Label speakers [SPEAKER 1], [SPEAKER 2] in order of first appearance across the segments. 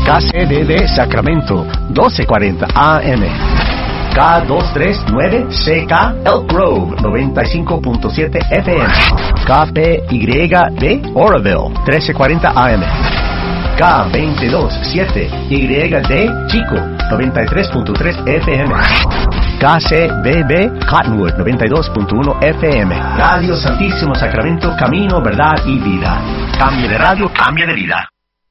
[SPEAKER 1] KCDD Sacramento, 1240 AM. K239CK Elk Grove, 95.7 FM. KPYD Oroville, 1340 AM. K227YD Chico, 93.3 FM. KCBB Cottonwood, 92.1 FM. Radio Santísimo Sacramento, camino, verdad y vida. Cambio de radio, cambio de vida.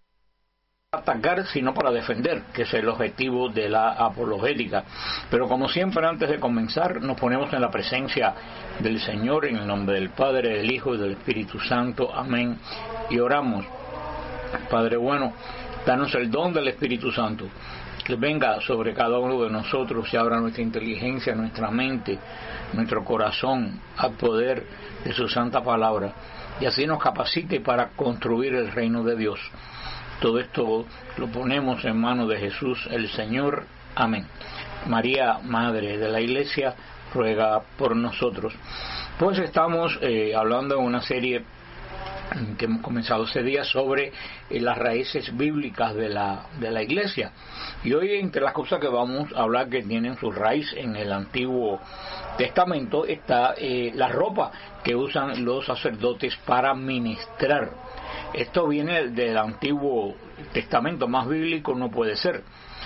[SPEAKER 2] Atacar, sino para defender, que es el objetivo de la apologética. Pero como siempre, antes de comenzar, nos ponemos en la presencia del Señor, en el nombre del Padre, del Hijo y del Espíritu Santo. Amén. Y oramos. Padre bueno, danos el don del Espíritu Santo, que venga sobre cada uno de nosotros y abra nuestra inteligencia, nuestra mente, nuestro corazón al poder de su santa palabra, y así nos capacite para construir el reino de Dios. Todo esto lo ponemos en manos de Jesús el Señor. Amén. María, Madre de la Iglesia, ruega por nosotros. Pues estamos hablando de una serie que hemos comenzado ese día sobre las raíces bíblicas de la Iglesia. Y hoy, entre las cosas que vamos a hablar que tienen su raíz en el Antiguo Testamento, está la ropa que usan los sacerdotes para ministrar. Esto viene del Antiguo Testamento, más bíblico no puede ser.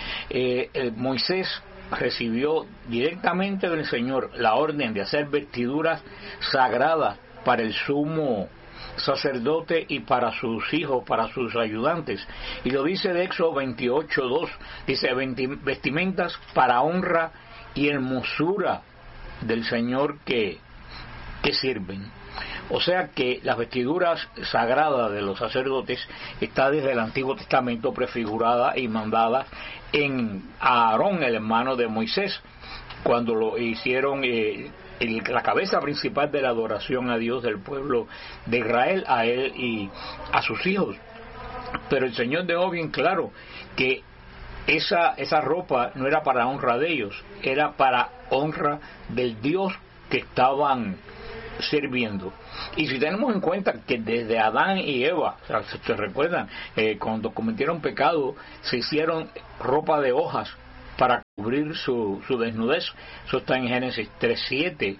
[SPEAKER 2] Moisés recibió directamente del Señor la orden de hacer vestiduras sagradas para el sumo sacerdote y para sus hijos, para sus ayudantes. Y lo dice de Éxodo 28:2, dice: vestimentas para honra y hermosura del Señor que sirven. O sea que las vestiduras sagradas de los sacerdotes está desde el Antiguo Testamento prefigurada y mandada en Aarón, el hermano de Moisés, cuando lo hicieron la cabeza principal de la adoración a Dios del pueblo de Israel, a él y a sus hijos. Pero el Señor dejó bien claro que esa ropa no era para honra de ellos, era para honra del Dios que estaban sirviendo. Y si tenemos en cuenta que desde Adán y Eva, o sea, se recuerdan, cuando cometieron pecado, se hicieron ropa de hojas para cubrir su desnudez. Eso está en Génesis 3:7.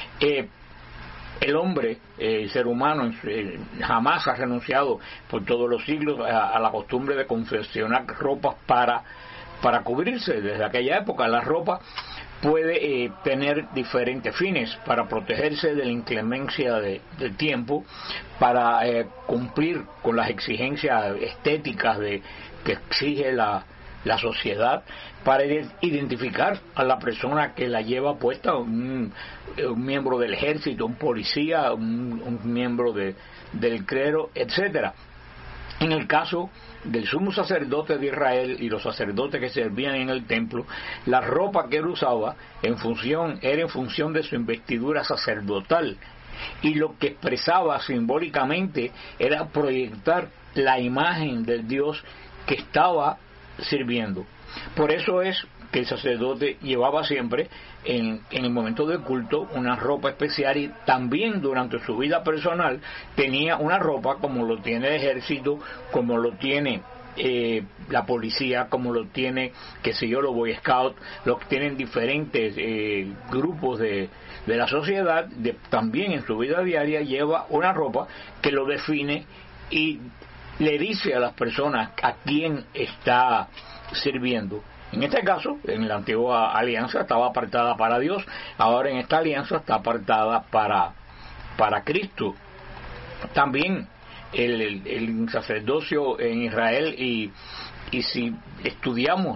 [SPEAKER 2] El hombre, el ser humano, jamás ha renunciado por todos los siglos a la costumbre de confeccionar ropas para cubrirse. Desde aquella época la ropa puede tener diferentes fines: para protegerse de la inclemencia del tiempo, para cumplir con las exigencias estéticas que exige la sociedad, para identificar a la persona que la lleva puesta, un miembro del ejército, un policía, un miembro del clero, etcétera. En el caso del sumo sacerdote de Israel y los sacerdotes que servían en el templo, la ropa que él usaba era en función de su investidura sacerdotal, y lo que expresaba simbólicamente era proyectar la imagen del Dios que estaba sirviendo. Por eso es que el sacerdote llevaba siempre en el momento del culto una ropa especial, y también durante su vida personal tenía una ropa como lo tiene el ejército, como lo tiene la policía, como lo tiene, los Boy Scouts, lo que tienen diferentes grupos de la sociedad. También en su vida diaria lleva una ropa que lo define y le dice a las personas a quién está sirviendo. En este caso, en la antigua alianza estaba apartada para Dios, ahora en esta alianza está apartada para Cristo. También el sacerdocio en Israel, y si estudiamos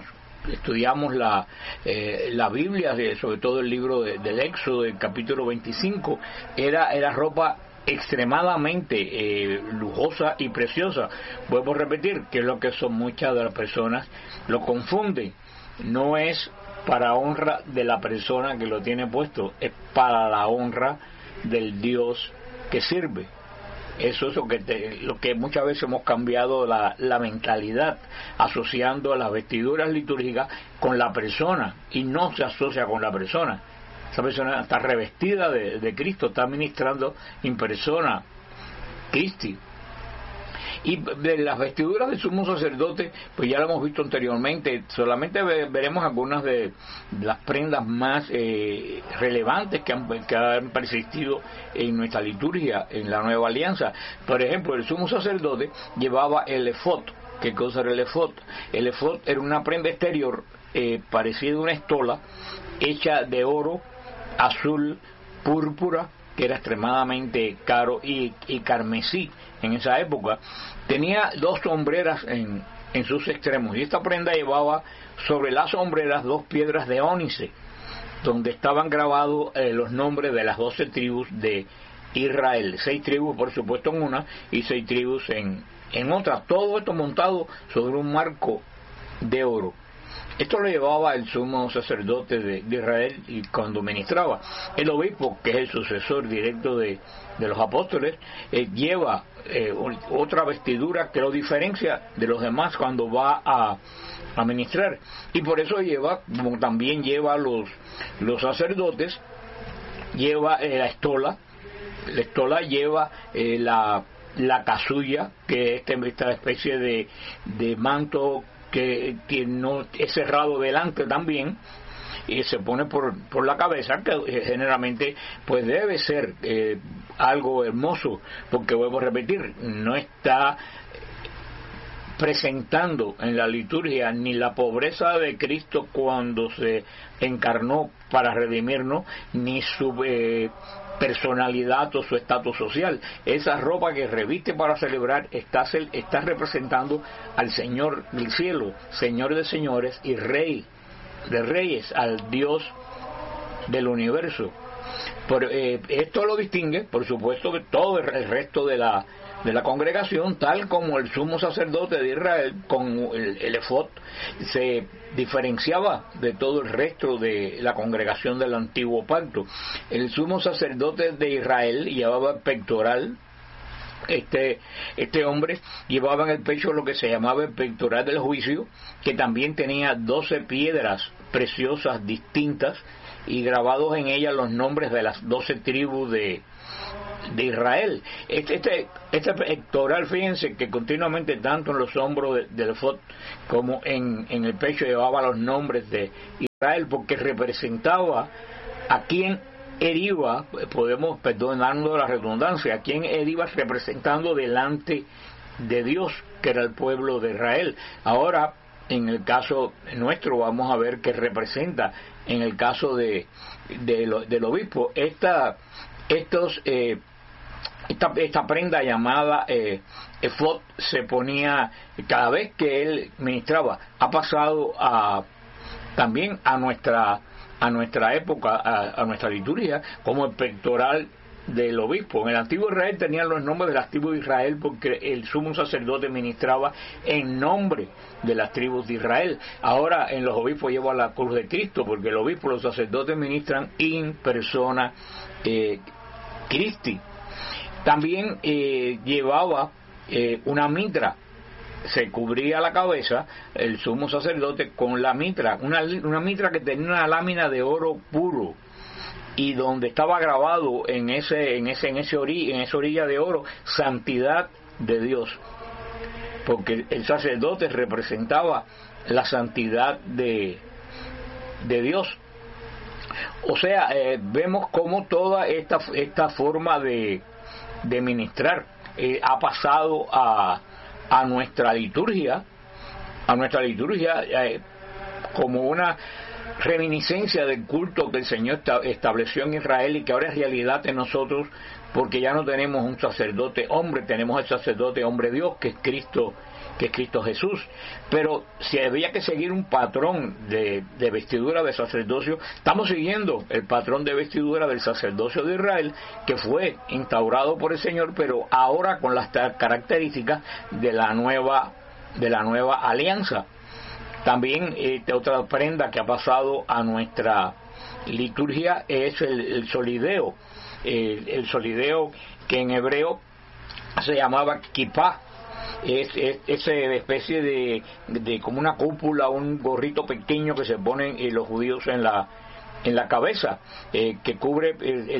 [SPEAKER 2] la Biblia, sobre todo el libro del Éxodo, el capítulo 25, era ropa extremadamente lujosa y preciosa. Vuelvo a repetir que es lo que son muchas de las personas lo confunden. No es para honra de la persona que lo tiene puesto, es para la honra del Dios que sirve. Eso es lo que muchas veces hemos cambiado la mentalidad, asociando las vestiduras litúrgicas con la persona, y no se asocia con la persona. Esa persona está revestida de Cristo, está ministrando in persona Christi. Y de las vestiduras del sumo sacerdote, pues ya lo hemos visto anteriormente, solamente veremos algunas de las prendas más relevantes que han persistido en nuestra liturgia, en la Nueva Alianza. Por ejemplo, el sumo sacerdote llevaba el efod. ¿Qué cosa era el efod? El efod era una prenda exterior parecida a una estola, hecha de oro, azul, púrpura, que era extremadamente caro, y carmesí en esa época. Tenía 2 sombreras en sus extremos, y esta prenda llevaba sobre las sombreras 2 piedras de ónice, donde estaban grabados los nombres de las 12 tribus de Israel, 6 tribus por supuesto en una y 6 tribus en otra, todo esto montado sobre un marco de oro. Esto lo llevaba el sumo sacerdote de Israel y cuando ministraba. El obispo, que es el sucesor directo de los apóstoles, lleva otra vestidura que lo diferencia de los demás cuando va a ministrar. Y por eso lleva, como también lleva los sacerdotes, lleva la estola. La estola lleva la casulla, que es esta especie de manto que no es cerrado delante también, y se pone por la cabeza, que generalmente pues debe ser algo hermoso, porque vuelvo a repetir, no está presentando en la liturgia ni la pobreza de Cristo cuando se encarnó para redimirnos, ni su personalidad o su estatus social. Esa ropa que reviste para celebrar está representando al Señor del cielo, Señor de señores y Rey de reyes, al Dios del universo. Esto lo distingue, por supuesto, de todo el resto de la congregación, tal como el sumo sacerdote de Israel con el efod se diferenciaba de todo el resto de la congregación del antiguo pacto. El sumo sacerdote de Israel llevaba el pectoral. Este hombre llevaba en el pecho lo que se llamaba el pectoral del juicio, que también tenía 12 piedras preciosas distintas y grabados en ella los nombres de las 12 tribus de Israel. Este pectoral, fíjense que continuamente tanto en los hombros del efod como en el pecho llevaba los nombres de Israel, porque representaba a quien él iba, podemos perdonando la redundancia, a quien él iba representando delante de Dios, que era el pueblo de Israel. Ahora, en el caso nuestro, vamos a ver qué representa en el caso del obispo. Esta prenda llamada efod se ponía cada vez que él ministraba. Ha pasado también a nuestra época, a nuestra liturgia, como el pectoral del obispo. En el antiguo Israel tenían los nombres de las tribus de Israel porque el sumo sacerdote ministraba en nombre de las tribus de Israel. Ahora en los obispos lleva la cruz de Cristo, porque el obispo, los sacerdotes ministran in persona Christi. También llevaba una mitra, se cubría la cabeza el sumo sacerdote con la mitra, una mitra que tenía una lámina de oro puro, y donde estaba grabado en esa orilla de oro, santidad de Dios, porque el sacerdote representaba la santidad de Dios. O sea, vemos cómo toda esta forma de ministrar ha pasado a nuestra liturgia como una reminiscencia del culto que el Señor estableció en Israel y que ahora es realidad en nosotros, porque ya no tenemos un sacerdote hombre, tenemos el sacerdote hombre Dios, que es Cristo Jesús. Pero si había que seguir un patrón de vestidura de sacerdocio, estamos siguiendo el patrón de vestidura del sacerdocio de Israel, que fue instaurado por el Señor, pero ahora con las características de la nueva alianza. También otra prenda que ha pasado a nuestra liturgia es el solideo. El solideo, que en hebreo se llamaba kippah, es esa especie de como una cúpula, un gorrito pequeño que se ponen los judíos en en la cabeza, que cubre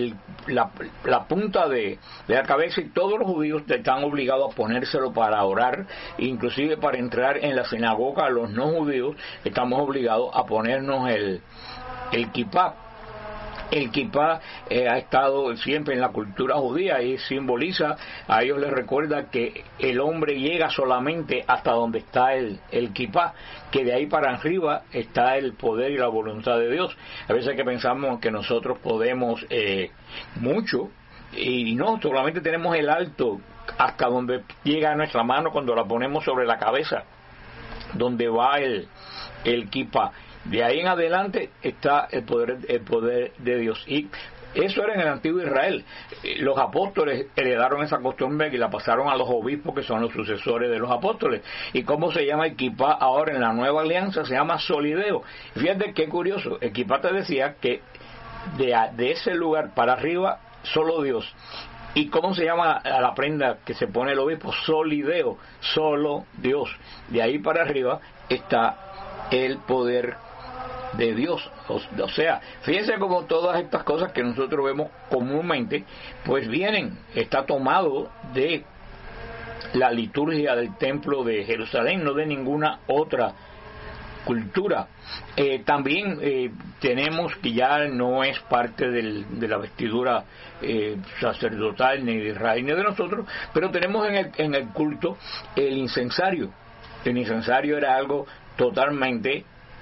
[SPEAKER 2] la punta de la cabeza, y todos los judíos están obligados a ponérselo para orar, inclusive para entrar en la sinagoga. Los no judíos estamos obligados a ponernos el kipá. El kipá ha estado siempre en la cultura judía y simboliza, a ellos les recuerda que el hombre llega solamente hasta donde está el kipá, que de ahí para arriba está el poder y la voluntad de Dios. A veces que pensamos que nosotros podemos mucho, y no, solamente tenemos el alto hasta donde llega nuestra mano cuando la ponemos sobre la cabeza, donde va el kipá. De ahí en adelante está el poder de Dios. Y eso era en el antiguo Israel. Los apóstoles heredaron esa costumbre y la pasaron a los obispos, que son los sucesores de los apóstoles. ¿Y cómo se llama el kipá ahora en la nueva alianza? Se llama solideo. Fíjate qué curioso. El kipá te decía que de ese lugar para arriba, solo Dios. ¿Y cómo se llama a la prenda que se pone el obispo? Solideo, solo Dios. De ahí para arriba está el poder de Dios. O sea, fíjense como todas estas cosas que nosotros vemos comúnmente, pues está tomado de la liturgia del templo de Jerusalén, no de ninguna otra cultura. También tenemos que ya no es parte de la vestidura sacerdotal ni de Israel ni de nosotros, pero tenemos en el culto el incensario. El incensario era algo totalmente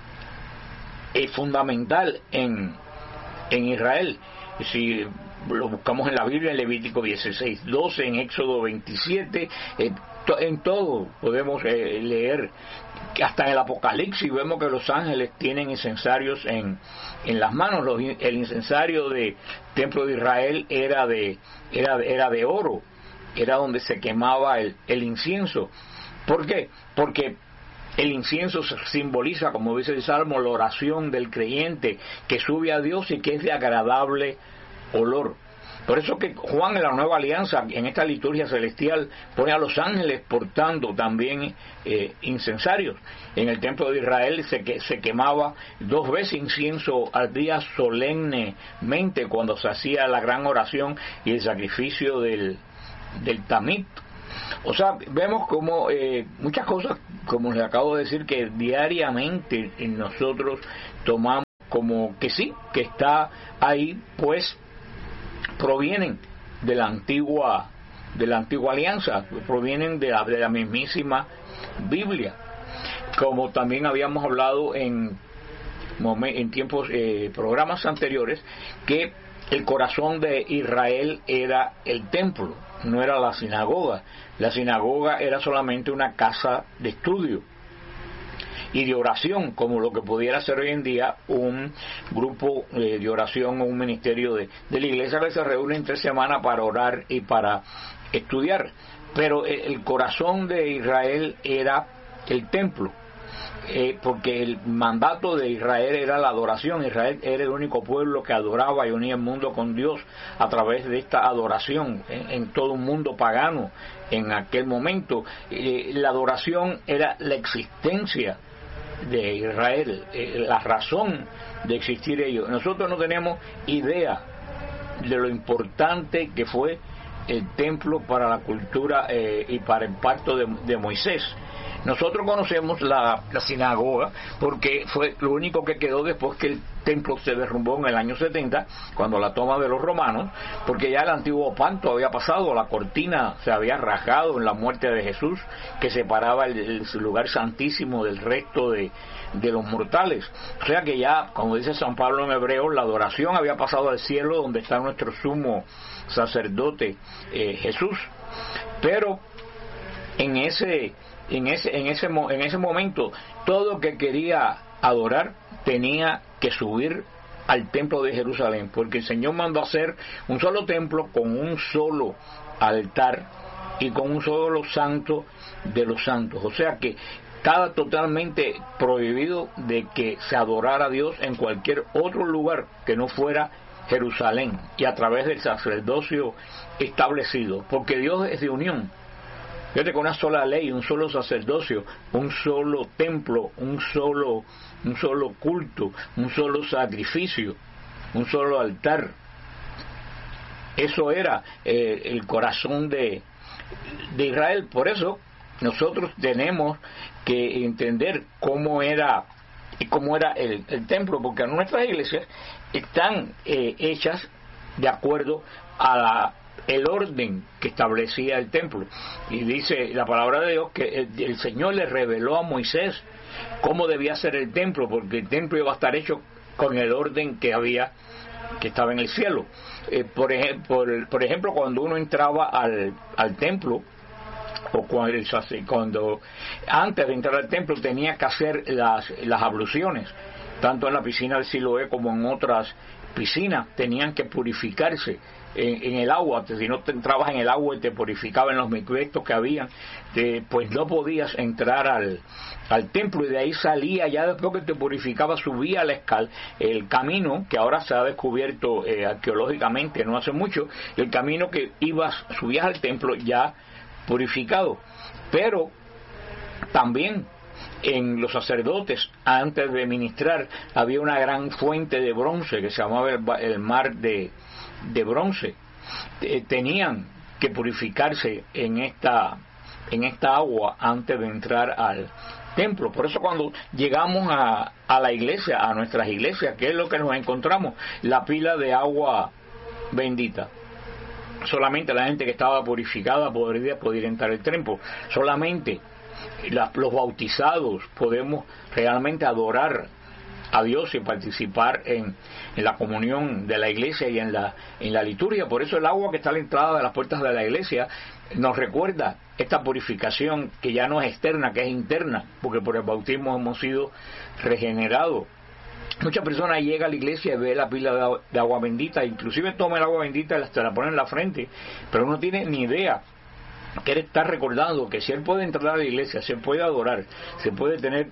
[SPEAKER 2] fundamental en Israel. Si lo buscamos en la Biblia, en Levítico 16:12, en Éxodo 27, en todo podemos leer, que hasta en el Apocalipsis vemos que los ángeles tienen incensarios en las manos. El incensario del templo de Israel era de oro, era donde se quemaba el incienso. ¿Por qué? Porque el incienso simboliza, como dice el Salmo, la oración del creyente que sube a Dios y que es de agradable olor. Por eso que Juan en la Nueva Alianza, en esta liturgia celestial, pone a los ángeles portando también incensarios. En el templo de Israel se quemaba 2 veces incienso al día solemnemente, cuando se hacía la gran oración y el sacrificio del tamid. O sea, vemos como muchas cosas, como les acabo de decir, que diariamente nosotros tomamos como que sí, que está ahí, pues provienen de la antigua alianza, provienen de la mismísima Biblia. Como también habíamos hablado en tiempos, programas anteriores, que el corazón de Israel era el templo, no era la sinagoga. La sinagoga era solamente una casa de estudio y de oración, como lo que pudiera ser hoy en día un grupo de oración o un ministerio de la iglesia que se reúne entre semana para orar y para estudiar. Pero el corazón de Israel era el templo, porque el mandato de Israel era la adoración. Israel era el único pueblo que adoraba y unía el mundo con Dios a través de esta adoración en todo un mundo pagano en aquel momento. La adoración era la existencia de Israel, la razón de existir ellos. Nosotros no tenemos idea de lo importante que fue el templo para la cultura y para el pacto de Moisés. Nosotros conocemos la sinagoga porque fue lo único que quedó después que el templo se derrumbó en el año 70, cuando la toma de los romanos, porque ya el antiguo pacto había pasado, la cortina se había rasgado en la muerte de Jesús, que separaba el lugar santísimo del resto de los mortales. O sea que ya, como dice San Pablo en Hebreos, la adoración había pasado al cielo, donde está nuestro sumo sacerdote Jesús. Pero en ese momento, todo que quería adorar tenía que subir al templo de Jerusalén, porque el Señor mandó hacer un solo templo con un solo altar y con un solo santo de los santos. O sea que estaba totalmente prohibido de que se adorara a Dios en cualquier otro lugar que no fuera Jerusalén y a través del sacerdocio establecido, porque Dios es de unión. Fíjate, con una sola ley, un solo sacerdocio, un solo templo, un solo culto, un solo sacrificio. un solo altar. Eso era el corazón de Israel. Por eso nosotros tenemos que entender cómo era el templo, porque nuestras iglesias están hechas de acuerdo a el orden que establecía el templo. Y dice la palabra de Dios que el Señor le reveló a Moisés cómo debía ser el templo, porque el templo iba a estar hecho con el orden que estaba en el cielo. Por ejemplo, cuando uno entraba al templo, o cuando antes de entrar al templo tenía que hacer las abluciones, tanto en la piscina del Siloé como en otras piscinas, tenían que purificarse en el agua. Si no te entrabas en el agua y te purificaban los microestos que habían, pues no podías entrar al templo, y de ahí salía, ya después que te purificaba, subía el camino que ahora se ha descubierto arqueológicamente no hace mucho, el camino que subías al templo ya purificado. Pero también en los sacerdotes, antes de ministrar, había una gran fuente de bronce que se llamaba el mar de bronce. Tenían que purificarse en esta agua antes de entrar al templo. Por eso cuando llegamos a la iglesia, a nuestras iglesias, ¿qué es lo que nos encontramos? La pila de agua bendita. Solamente la gente que estaba purificada podía entrar al templo. Solamente los bautizados podemos realmente adorar a Dios y participar en la comunión de la iglesia y en la liturgia. Por eso el agua que está a la entrada de las puertas de la iglesia nos recuerda esta purificación que ya no es externa, que es interna, porque por el bautismo hemos sido regenerados. Muchas personas llegan a la iglesia y ven la pila de agua bendita, inclusive toma el agua bendita y se la ponen en la frente, pero no tiene ni idea que él está recordando que si él puede entrar a la iglesia, se puede adorar, se puede tener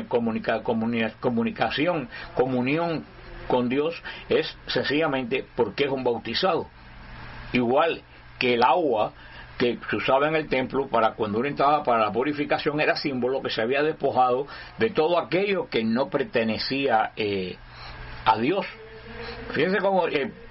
[SPEAKER 2] comunicación, comunión con Dios, es sencillamente porque es un bautizado. Igual que el agua que se usaba en el templo para cuando uno entraba para la purificación era símbolo que se había despojado de todo aquello que no pertenecía a Dios. Fíjense cómo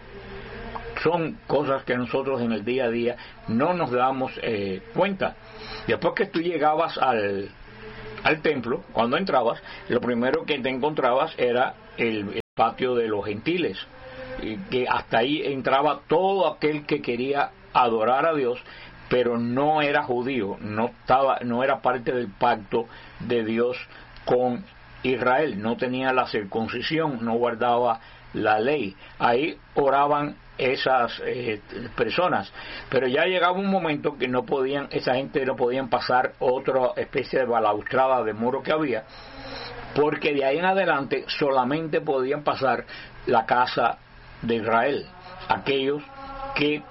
[SPEAKER 2] son cosas que nosotros en el día a día no nos damos cuenta. Después que tú llegabas al templo, cuando entrabas, lo primero que te encontrabas era el patio de los gentiles, y que hasta ahí entraba todo aquel que quería adorar a Dios, pero no era judío, no era parte del pacto de Dios con Israel, no tenía la circuncisión, no guardaba la ley. Ahí oraban esas personas, pero ya llegaba un momento que esa gente no podían pasar otra especie de balaustrada de muro que había, porque de ahí en adelante solamente podían pasar la casa de Israel, aquellos que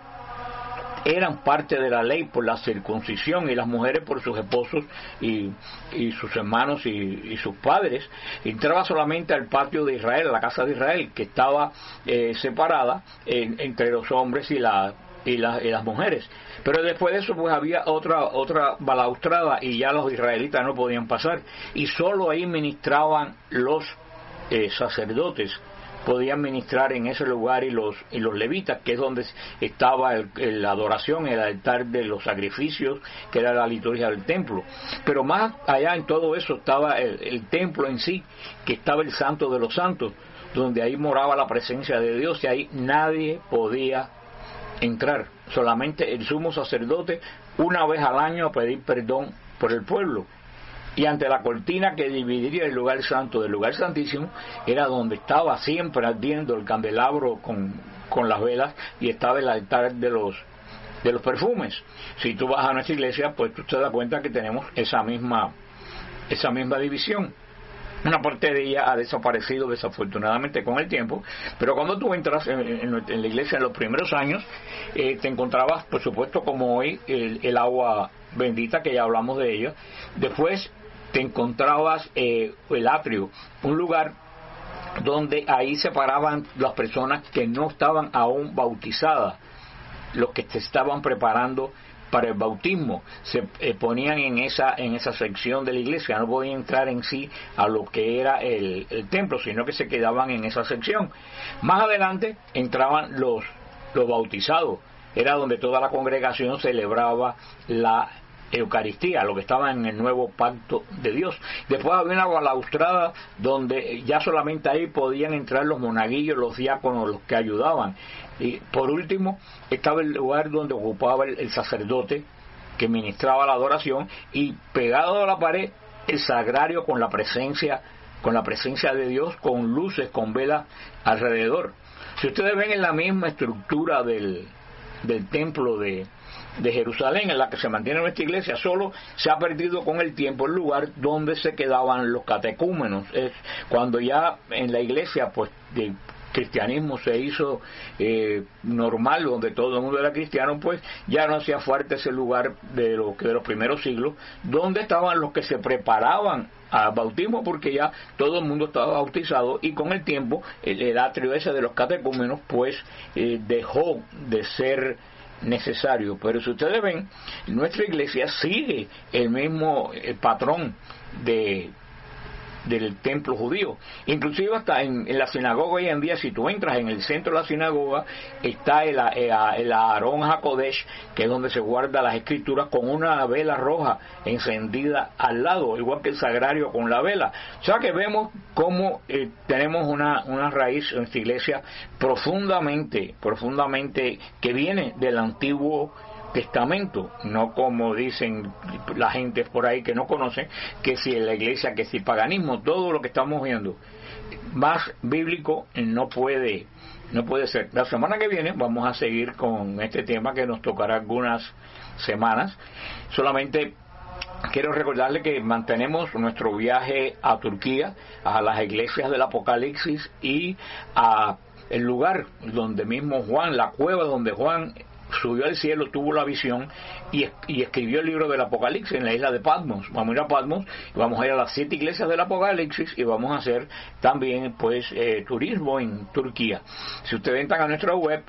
[SPEAKER 2] eran parte de la ley por la circuncisión, y las mujeres por sus esposos y sus hermanos y sus padres. Entraba solamente al patio de Israel, a la casa de Israel, que estaba separada entre los hombres y las mujeres. Pero después de eso pues había otra balaustrada, y ya los israelitas no podían pasar, y solo ahí ministraban los sacerdotes, podían ministrar en ese lugar, y los levitas, que es donde estaba la adoración, el altar de los sacrificios, que era la liturgia del templo. Pero más allá en todo eso estaba el templo en sí, que estaba el santo de los santos, donde ahí moraba la presencia de Dios, y ahí nadie podía entrar, solamente el sumo sacerdote una vez al año a pedir perdón por el pueblo. Y ante la cortina que dividiría el lugar santo del lugar santísimo, era donde estaba siempre ardiendo el candelabro con las velas, y estaba el altar de los perfumes. Si tú vas a nuestra iglesia, pues tú te das cuenta que tenemos esa misma división. Una parte de ella ha desaparecido desafortunadamente con el tiempo, pero cuando tú entras en la iglesia en los primeros años, te encontrabas, por supuesto, como hoy, el agua bendita, que ya hablamos de ella. Después te encontrabas el atrio, un lugar donde ahí se paraban las personas que no estaban aún bautizadas, los que se estaban preparando para el bautismo se ponían en esa sección de la iglesia, no podían entrar en sí a lo que era el templo, sino que se quedaban en esa sección. Más adelante entraban los bautizados, era donde toda la congregación celebraba la Eucaristía, lo que estaba en el nuevo pacto de Dios. Después había una balaustrada donde ya solamente ahí podían entrar los monaguillos, los diáconos, los que ayudaban. Y por último estaba el lugar donde ocupaba el sacerdote que ministraba la adoración, y pegado a la pared el sagrario con la presencia de Dios, con luces, con velas alrededor. Si ustedes ven en la misma estructura del templo de Jerusalén, en la que se mantiene nuestra iglesia, solo se ha perdido con el tiempo el lugar donde se quedaban los catecúmenos. Es cuando ya en la iglesia pues de cristianismo se hizo normal, donde todo el mundo era cristiano, pues ya no hacía falta ese lugar de los primeros siglos, donde estaban los que se preparaban al bautismo, porque ya todo el mundo estaba bautizado, y con el tiempo el atrio ese de los catecúmenos pues dejó de ser necesario. Pero si ustedes ven, nuestra iglesia sigue el mismo patrón del templo judío. Inclusive hasta en la sinagoga hoy en día, si tú entras en el centro de la sinagoga, está el Aarón HaKodesh, que es donde se guarda las escrituras, con una vela roja encendida al lado, igual que el sagrario con la vela. O sea que vemos cómo tenemos una raíz en nuestra iglesia profundamente que viene del Antiguo Testamento, no como dicen la gente por ahí que no conocen, que si en la iglesia, que si paganismo. Todo lo que estamos viendo más bíblico no puede ser. La semana que viene vamos a seguir con este tema, que nos tocará algunas semanas. Solamente quiero recordarle que mantenemos nuestro viaje a Turquía, a las iglesias del Apocalipsis, y a el lugar donde mismo Juan, la cueva donde Juan subió al cielo, tuvo la visión y escribió el libro del Apocalipsis en la isla de Patmos. Vamos a ir a Patmos y vamos a ir a las 7 iglesias del Apocalipsis, y vamos a hacer también pues turismo en Turquía. Si ustedes entran a nuestra web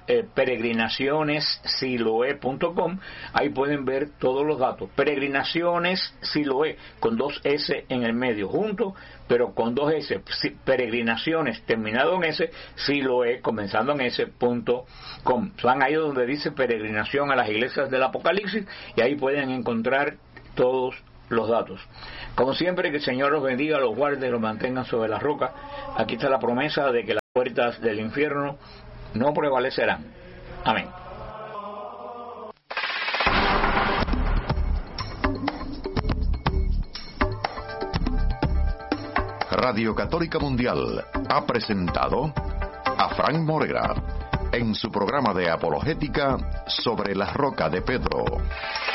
[SPEAKER 2] peregrinacionessiloe.com, ahí pueden ver todos los datos. Peregrinaciones Siloé, con 2 S en el medio, juntos, pero con 2 S. Peregrinaciones terminado en S, Siloé comenzando en S.com. Van ahí donde dice peregrinación a las iglesias del Apocalipsis, y ahí pueden encontrar todos los datos. Como siempre, que el Señor los bendiga, los guarde, los mantenga sobre la roca. Aquí está la promesa de que las puertas del infierno no prevalecerán. Amén.
[SPEAKER 3] Radio Católica Mundial ha presentado a Frank Morera en su programa de apologética sobre la roca de Pedro.